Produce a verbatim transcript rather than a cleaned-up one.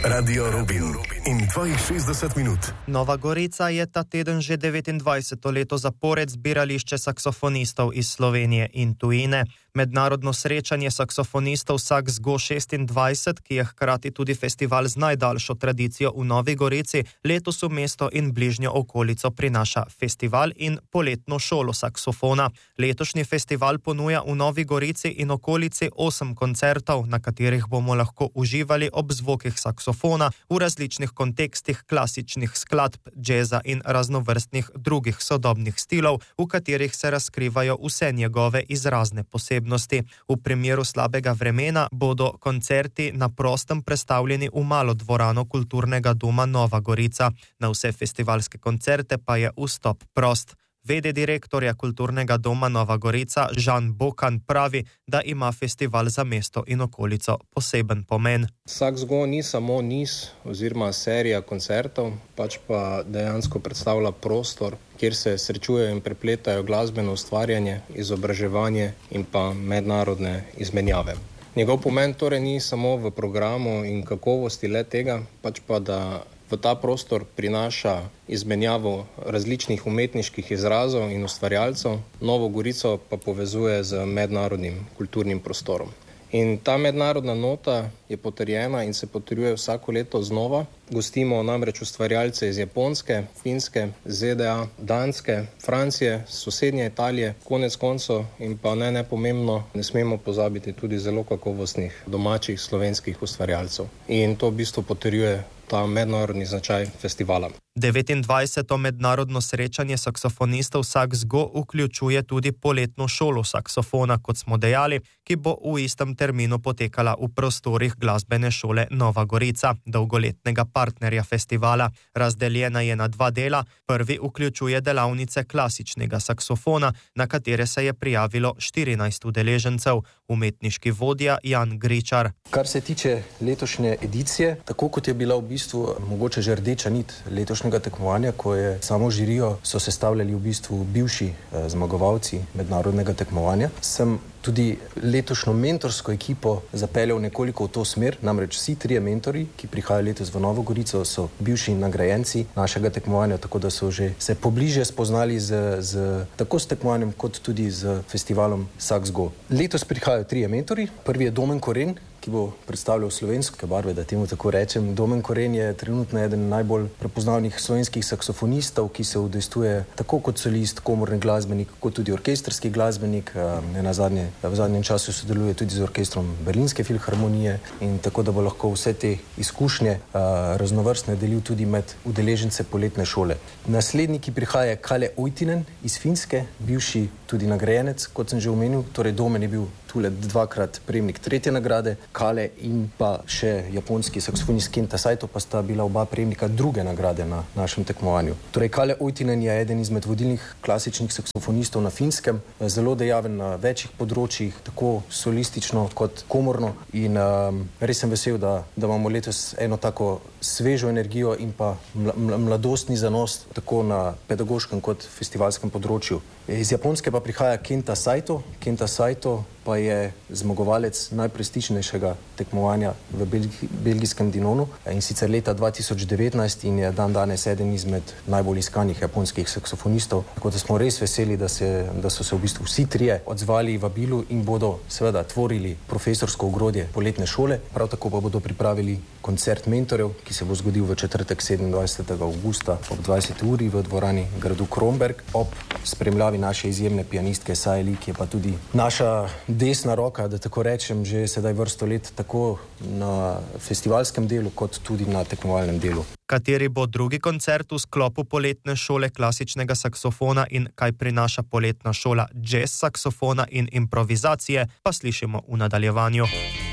Radio Rubin in tvojih šestdeset minut. Nova Gorica je ta teden že devetindvajseto leto zapored zbirališče saksofonistov iz Slovenije in tujine. Mednarodno srečanje saksofonistov Saxgo šestindvajset, ki je hkrati tudi festival z najdaljšo tradicijo v Novi Gorici, letos v mesto in bližnjo okolico prinaša festival in poletno šolo saksofona. Letošnji festival ponuja v Novi Gorici in okolici osem koncertov, na katerih bomo lahko uživali ob zvokih saksofona v različnih kontekstih klasičnih skladb, džeza in raznovrstnih drugih sodobnih stilov, v katerih se razkrivajo vse njegove izrazne posebnosti. V primeru slabega vremena bodo koncerti na prostem prestavljeni v malo dvorano Kulturnega doma Nova Gorica. Na vse festivalske koncerte pa je vstop prost. Vede direktorja Kulturnega doma Nova Gorica Žan Bokan pravi, da ima festival za mesto in okolico poseben pomen. Saxgo ni samo niz oziroma serija koncertov, pač pa dejansko predstavlja prostor, kjer se srečujejo in prepletajo glasbeno ustvarjanje, izobraževanje in pa mednarodne izmenjave. Njegov pomen torej ni samo v programu in kakovosti le tega, pač pa da v ta prostor prinaša izmenjavo različnih umetniških izrazov in ustvarjalcev, Novo Gorico pa povezuje z mednarodnim kulturnim prostorom. In ta mednarodna nota je potrjena in se potrjuje vsako leto znova. Gostimo namreč ustvarjalce iz Japonske, Finske, Z D A, Danske, Francije, sosednje Italije, konec koncev in pa ne nepomembno, ne smemo pozabiti tudi zelo kakovostnih domačih slovenskih ustvarjalcev. In to v bistvu potrjuje ta mednarodni značaj festivala. devetindvajseto mednarodno srečanje saksofonistov Saxgo vključuje tudi poletno šolo saksofona, kot smo dejali, ki bo v istem terminu potekala v prostorih glasbene šole Nova Gorica, dolgoletnega partnerja festivala. Razdeljena je na dva dela. Prvi vključuje delavnice klasičnega saksofona, na katere se je prijavilo štirinajst udeležencev. Umetniški vodja Jan Gričar. Kar se tiče letošnje edicije, tako kot je bila v bistvu mogoče že rdeča nit letošnjega tekmovanja, ko je samo žirijo so sestavljali v bistvu bivši eh, zmagovalci mednarodnega tekmovanja, sem tudi letošnjo mentorsko ekipo zapeljal nekoliko v to smer, namreč vsi trije mentori, ki prihajajo letos v Novo Gorico, so bivši nagrajenci našega tekmovanja, tako da so že se pobliže spoznali z, z tako s tekmovanjem kot tudi z festivalom Saxgo. Letos prihajajo trije mentori. Prvi je Domen Koren, ki bo predstavljal slovenske barve, da temu tako rečem. Domen Koren je trenutno eden najbolj prepoznavnih slovenskih saksofonistov, ki se udejstvuje tako kot solist, komorni glasbenik, kot tudi orkestrski glasbenik. Ne nazadnje v zadnjem času sodeluje tudi z orkestrom Berlinske filharmonije in tako, da bo lahko vse te izkušnje raznovrstne delil tudi med udeležence poletne šole. Naslednji, ki prihaja, je Kalle Oitinen iz Finske, bivši tudi nagrajenec, kot sem že omenil. Torej Domen je bil tule dvakrat prejemnik tretje nagrade, Kalle in pa še japonski saksofonist Kenta Saito pa sta bila oba prejemnika druge nagrade na našem tekmovanju. Torej Kalle Oitinen je eden izmed vodilnih klasičnih saksofonistov na Finskem, zelo dejaven na večjih področjih, tako solistično kot komorno in um, res sem vesel, da, da imamo letos eno tako svežo energijo in pa mla, mladostni zanos tako na pedagoškem kot festivalskem področju. Iz Japonske pa prihaja Kenta Saito. Kenta Saito pa je zmagovalec najprestižnejšega tekmovanja v Belgi, belgijskem Dinonu in sicer leta dva tisoč devetnajst in je dan danes eden izmed najbolj iskanih japonskih saksofonistov. Tako da smo res veseli, da, se, da so se v bistvu vsi trije odzvali vabilu in bodo seveda tvorili profesorsko ogrodje poletne šole. Prav tako pa bodo pripravili koncert mentorjev, ki se bo zgodil v četrtek sedemindvajsetega avgusta ob dvajseti uri v dvorani gradu Kromberk ob spremljavi naše izjemne pianistke Saeli, ki je pa tudi naša desna roka, da tako rečem, že sedaj vrsto let tako na festivalskem delu kot tudi na tekmovalnem delu. Kateri bo drugi koncert v sklopu poletne šole klasičnega saksofona in kaj prinaša poletna šola jazz saksofona in improvizacije, pa slišimo v nadaljevanju.